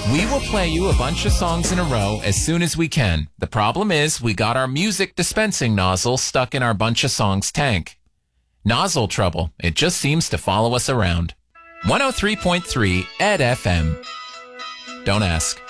We will play you a bunch of songs in a row as soon as we can. The problem is we got our music dispensing nozzle stuck in our bunch of songs tank. Nozzle trouble. It just seems to follow us around. 103.3 Ed FM. Don't ask.